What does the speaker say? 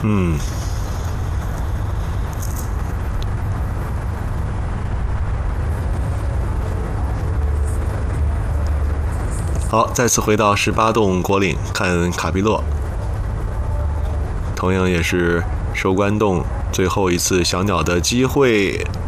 嗯。好，再次回到18洞果岭看卡皮洛，同样也是收官洞最后一次小鸟的机会。